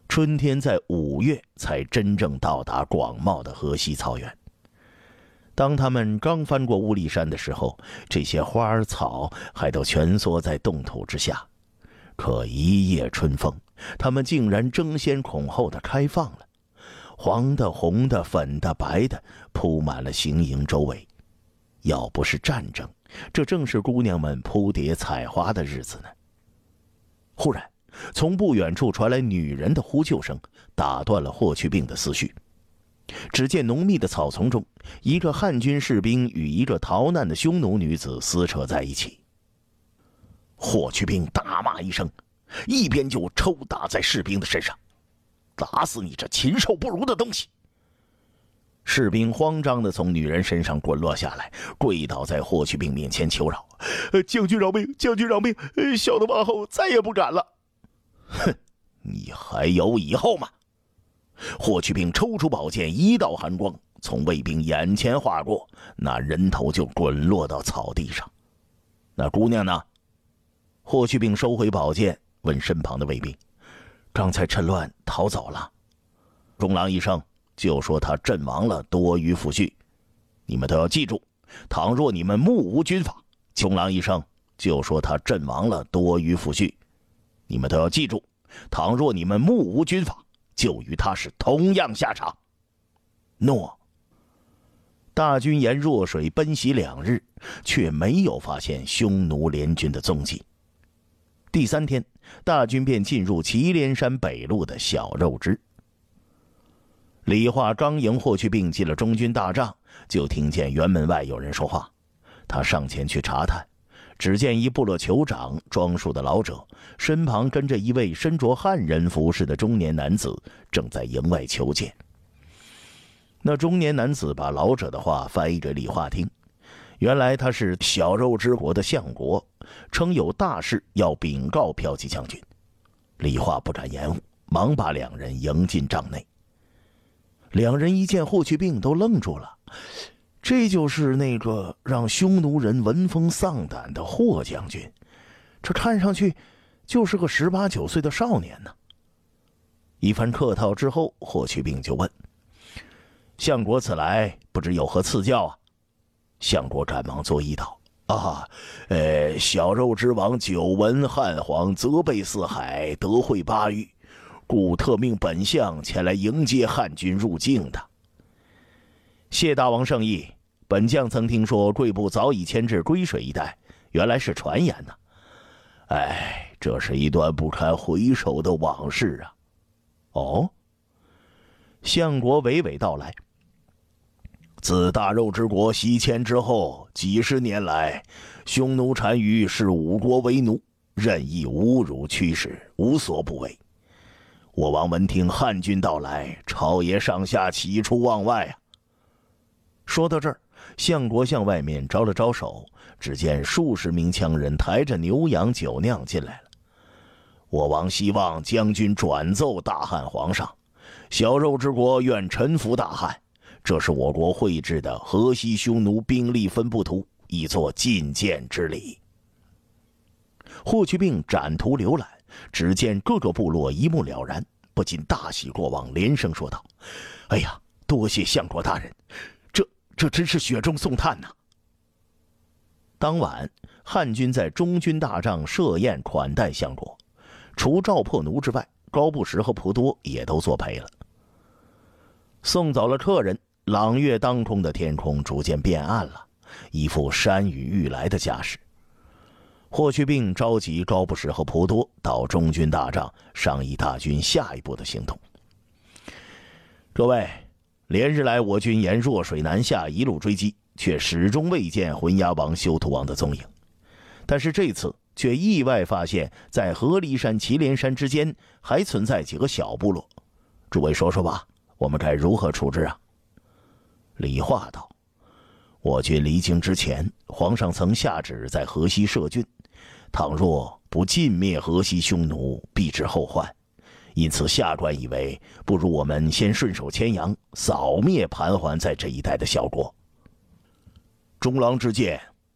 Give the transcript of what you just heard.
春天在5月才真正到达广袤的河西草原。当他们刚翻过乌力山的时候，这些花儿草还都蜷缩在冻土之下，可一夜春风，它们竟然争先恐后地开放了，黄的、红的、粉的、白的，铺满了行营周围。要不是战争，这正是姑娘们扑蝶采花的日子呢。忽然，从不远处传来女人的呼救声，打断了霍去病的思绪。只见浓密的草丛中，一个汉军士兵与一个逃难的匈奴女子撕扯在一起。霍去病大骂一声，一边就抽打在士兵的身上，打死你这禽兽不如的东西！士兵慌张地从女人身上滚落下来，跪倒在霍去病面前求饶：“将军饶命，将军饶命！小的往后再也不敢了。”哼，你还有以后吗？霍去病抽出宝剑，一道寒光从卫兵眼前划过，那人头就滚落到草地上。那姑娘呢？霍去病收回宝剑，问身旁的卫兵：“刚才趁乱逃走了。”中郎一声，就说他阵亡了，多于抚恤。你们都要记住，倘若你们目无军法，中郎一声，就说他阵亡了，多于抚恤。你们都要记住，倘若你们目无军法，就与他是同样下场。诺。大军沿弱水奔袭2日，却没有发现匈奴联军的踪迹。第3天，大军便进入祁连山北路的小肉支。李化刚迎霍去病进了中军大帐，就听见辕门外有人说话。他上前去查探，只见一部落酋长装束的老者，身旁跟着一位身着汉人服饰的中年男子，正在营外求见。那中年男子把老者的话翻译给李化听，原来他是小肉之国的相国，称有大事要禀告骠骑将军。李化不敢延误，忙把2人迎进帐内。2人一见霍去病都愣住了，这就是那个让匈奴人闻风丧胆的霍将军，这看上去就是个18、19岁的少年呢。一番客套之后，霍去病就问：“相国此来，不知有何赐教啊？”相国赶忙作揖道：“小肉之王久闻汉皇责备四海，得惠巴渝，故特命本相前来迎接汉军入境的。”谢大王圣意，本将曾听说贵部早已迁至归水一带，原来是传言呢。这是一段不堪回首的往事啊。哦，相国娓娓道来：自大肉之国西迁之后，几十年来，匈奴单于视五国为奴，任意侮辱驱使，无所不为。我王闻听汉军到来，朝野上下喜出望外啊。说到这儿，相国向外面招了招手，只见数十名羌人抬着牛羊酒酿进来了。我王希望将军转奏大汉皇上，小肉之国愿臣服大汉，这是我国绘制的河西匈奴兵力分布图，以作觐见之礼。霍去病展图浏览，只见各个部落一目了然，不禁大喜过望，连声说道：“哎呀，多谢相国大人，这真是雪中送炭呐！”当晚，汉军在中军大帐设宴款待相国，除赵破奴之外，高不时和蒲多也都作陪了。送走了客人，朗月当空的天空逐渐变暗了，一副山雨欲来的架势。霍去病召集高不时和蒲多到中军大帐商议大军下一步的行动。各位，连日来我军沿弱水南下，一路追击，却始终未见浑牙王、休屠王的踪影。但是这次却意外发现，在河狸山、祁连山之间还存在几个小部落。诸位说说吧，我们该如何处置啊？李化道：“我军离京之前，皇上曾下旨在河西设郡，倘若不尽灭河西匈奴，必致后患。因此下官以为，不如我们先顺手牵羊，扫灭盘桓在这一带的小国。”中郎之见，